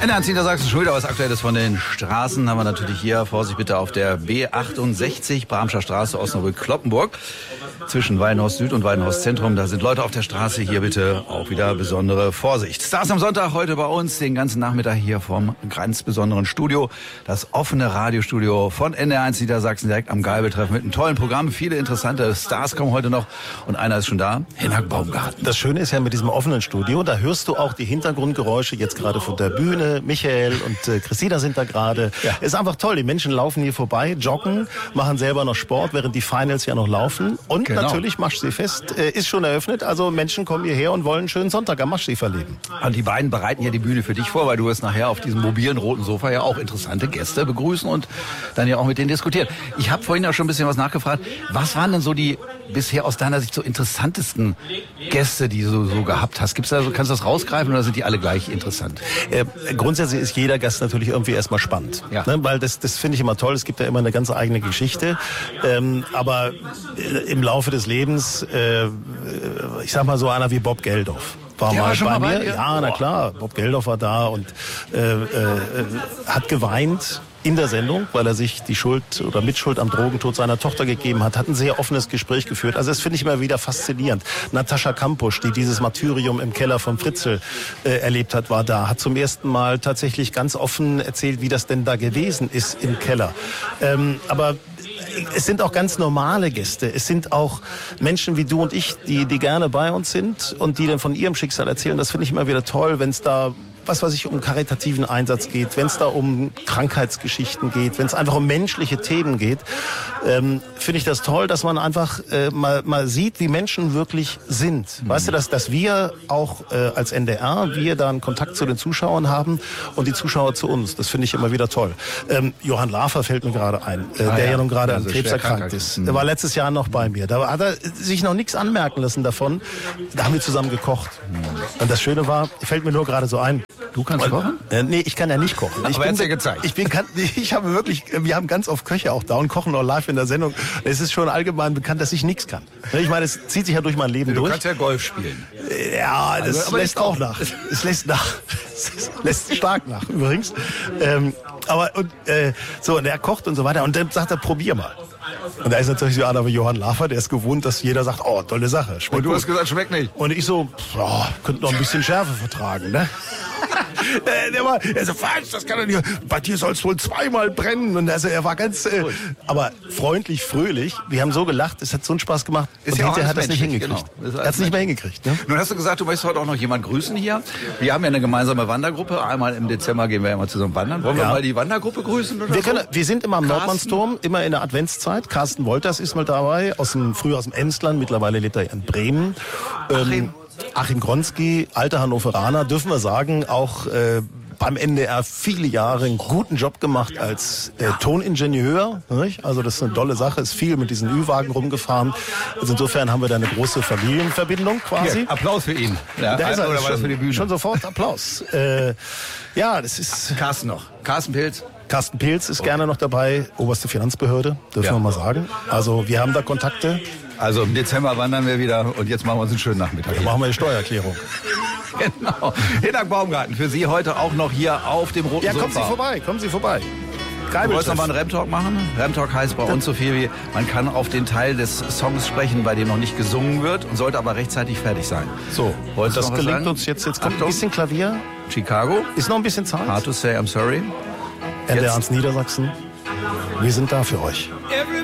NDR Niedersachsen, schon wieder was Aktuelles von den Straßen. Haben wir natürlich hier, Vorsicht bitte, auf der B68, Bramscher Straße, Osnabrück-Kloppenburg. Zwischen Weidenhorst Süd und Weidenhorst Zentrum. Da sind Leute auf der Straße. Hier bitte auch wieder besondere Vorsicht. Stars am Sonntag heute bei uns, den ganzen Nachmittag hier vom ganz besonderen Studio. Das offene Radiostudio von NDR1 Niedersachsen direkt am Geibeltreff mit einem tollen Programm. Viele interessante Stars kommen heute noch. Und einer ist schon da, Hinak Baumgarten. Das Schöne ist ja mit diesem offenen Studio, da hörst du auch die Hintergrundgeräusche jetzt gerade von der Bühne. Michael und Christina sind da gerade. Ja. Ist einfach toll. Die Menschen laufen hier vorbei, joggen, machen selber noch Sport, während die Finals ja noch laufen. Und natürlich Maschseefest ist schon eröffnet. Also Menschen kommen hierher und wollen einen schönen Sonntag am Maschsee verleben. Und die beiden bereiten ja die Bühne für dich vor, weil du wirst nachher auf diesem mobilen roten Sofa ja auch interessante Gäste begrüßen und dann ja auch mit denen diskutieren. Ich habe vorhin ja schon ein bisschen was nachgefragt. Was waren denn so die bisher aus deiner Sicht so interessantesten Gäste, die du so gehabt hast? Gibt's da so, kannst du das rausgreifen oder sind die alle gleich interessant? Grundsätzlich ist jeder Gast natürlich irgendwie erstmal spannend. Ja. Ne? Weil das finde ich immer toll. Es gibt ja immer eine ganz eigene Geschichte. Aber im Laufe des Lebens, ich sag mal so einer wie Bob Geldof. War mal bei mir. Ja, na klar. Bob Geldof war da und hat geweint in der Sendung, weil er sich die Schuld oder Mitschuld am Drogentod seiner Tochter gegeben hat, hat ein sehr offenes Gespräch geführt. Also das finde ich immer wieder faszinierend. Natascha Kampusch, die dieses Martyrium im Keller von Fritzl erlebt hat, war da, hat zum ersten Mal tatsächlich ganz offen erzählt, wie das denn da gewesen ist im Keller. Aber es sind auch ganz normale Gäste. Es sind auch Menschen wie du und ich, die gerne bei uns sind und die dann von ihrem Schicksal erzählen. Das finde ich immer wieder toll, wenn es da was weiß ich, um karitativen Einsatz geht, wenn es da um Krankheitsgeschichten geht, wenn es einfach um menschliche Themen geht, finde ich das toll, dass man einfach mal sieht, wie Menschen wirklich sind. Weißt du, dass wir auch als NDR, wir da einen Kontakt zu den Zuschauern haben und die Zuschauer zu uns. Das finde ich immer wieder toll. Johann Lafer fällt mir gerade ein, der ja nun gerade an Krebs erkrankt ist. Der war letztes Jahr noch bei mir. Da hat er sich noch nichts anmerken lassen davon. Da haben wir zusammen gekocht. Und das Schöne war, fällt mir nur gerade so ein, du kannst kochen? Nee, ich kann ja nicht kochen. Aber er hat's dir gezeigt. Wir haben ganz oft Köche auch da und kochen auch live in der Sendung. Es ist schon allgemein bekannt, dass ich nichts kann. Ich meine, es zieht sich ja durch mein Leben durch. Du kannst ja Golf spielen. Ja, das lässt auch nach. Es lässt nach. Es lässt stark nach, übrigens. Und er kocht und so weiter. Und dann sagt er, probier mal. Und da ist natürlich so einer wie Johann Lafer, der ist gewohnt, dass jeder sagt, oh, tolle Sache. Und du hast gesagt, schmeckt nicht. Und ich so, könnte noch ein bisschen Schärfe vertragen, ne? Er so, falsch, das kann er nicht. Bei dir soll es wohl zweimal brennen. Und er war ganz, aber freundlich, fröhlich. Wir haben so gelacht, es hat so einen Spaß gemacht. Und hinterher hat er es nicht hingekriegt. Genau. Er hat es nicht mehr hingekriegt. Ne? Nun hast du gesagt, du möchtest heute auch noch jemanden grüßen hier. Wir haben ja eine gemeinsame Wandergruppe. Einmal im Dezember gehen wir ja mal zusammen wandern. Wollen wir mal die Wandergruppe grüßen? Oder wir sind immer am Nordmannsturm, immer in der Adventszeit. Carsten Wolters ist mal dabei, früher aus dem Emsland, mittlerweile lebt er in Bremen. Achim Gronski, alter Hannoveraner, dürfen wir sagen, auch beim NDR viele Jahre einen guten Job gemacht als Toningenieur. Nicht? Also das ist eine tolle Sache, ist viel mit diesen Ü-Wagen rumgefahren. Also insofern haben wir da eine große Familienverbindung quasi. Hier, Applaus für ihn. Ja, da ist er, oder war das für die Bühne? Schon sofort Applaus. Ja, das ist... Carsten noch. Carsten Pilz. Carsten Pilz ist gerne noch dabei, oberste Finanzbehörde, dürfen wir mal sagen. Also wir haben da Kontakte. Also im Dezember wandern wir wieder und jetzt machen wir uns einen schönen Nachmittag. Ja, machen wir die Steuererklärung. Genau. Hinak Baumgarten, für Sie heute auch noch hier auf dem roten Sofa. Ja, kommen Sie vorbei. Du wolltest noch mal einen Rem-Talk machen? Rem-Talk heißt bei uns so viel wie, man kann auf den Teil des Songs sprechen, bei dem noch nicht gesungen wird und sollte aber rechtzeitig fertig sein. So, und das gelingt uns jetzt. Jetzt kommt ein bisschen Klavier. Chicago. Ist noch ein bisschen Zeit. Hard to say I'm sorry. NDR Niedersachsen. Wir sind da für euch.